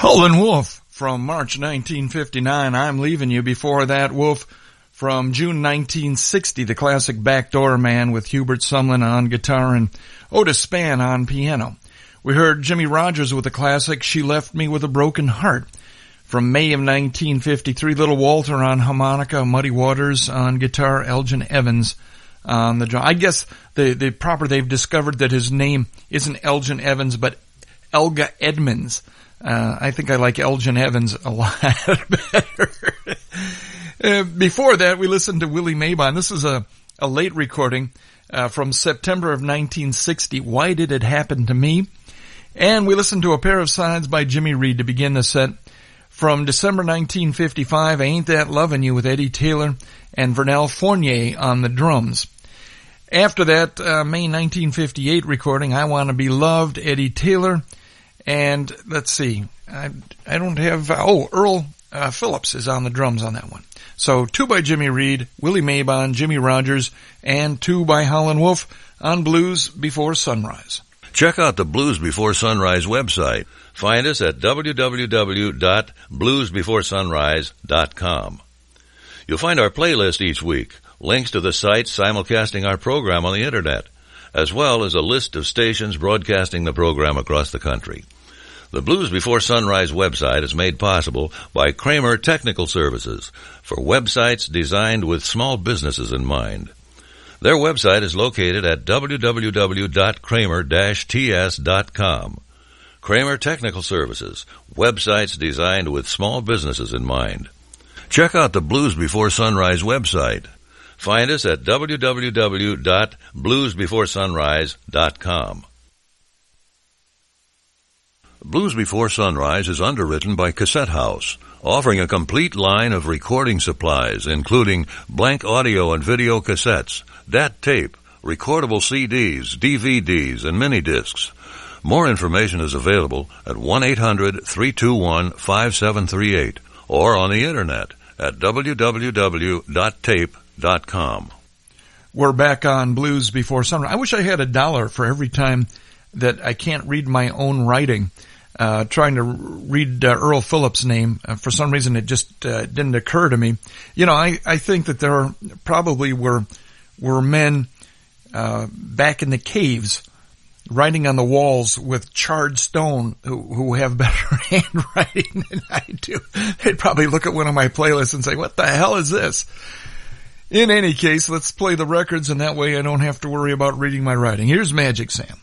Howlin' Wolf from March 1959, I'm Leaving You. Before that, Wolf from June 1960, the classic Backdoor Man with Hubert Sumlin on guitar and Otis Spann on piano. We heard Jimmie Rodgers with the classic She Left Me With a Broken Heart. From May of 1953, Little Walter on harmonica, Muddy Waters on guitar, Elgin Evans on the drum. I guess they've discovered that his name isn't Elgin Evans, but Elga Edmonds. I think I like Elgin Evans a lot better. Before that, we listened to Willie Mabon. This is a late recording from September of 1960, Why Did It Happen to Me? And we listened to a pair of sides by Jimmy Reed to begin the set. From December 1955, Ain't That Lovin' You with Eddie Taylor and Vernal Fournier on the drums. After that, May 1958 recording, I Want to Be Loved, Eddie Taylor. And let's see, I don't have, Earl Phillips is on the drums on that one. So 2 by Jimmy Reed, Willie Mabon, Jimmie Rodgers, and 2 by Howlin' Wolf on Blues Before Sunrise. Check out the Blues Before Sunrise website. Find us at www.bluesbeforesunrise.com. You'll find our playlist each week, links to the sites simulcasting our program on the Internet, as well as a list of stations broadcasting the program across the country. The Blues Before Sunrise website is made possible by Kramer Technical Services for websites designed with small businesses in mind. Their website is located at www.kramer-ts.com. Kramer Technical Services, websites designed with small businesses in mind. Check out the Blues Before Sunrise website. Find us at www.bluesbeforesunrise.com. Blues Before Sunrise is underwritten by Cassette House, offering a complete line of recording supplies, including blank audio and video cassettes, DAT tape, recordable CDs, DVDs, and mini discs. More information is available at 1-800-321-5738 or on the Internet at www.tape.com. We're back on Blues Before Sunrise. I wish I had $1 for every time that I can't read my own writing. Trying to read Earl Phillips' name. For some reason, it just didn't occur to me. You know, I think that there probably were men back in the caves writing on the walls with charred stone who have better handwriting than I do. They'd probably look at one of my playlists and say, what the hell is this? In any case, let's play the records, and that way I don't have to worry about reading my writing. Here's Magic Sam.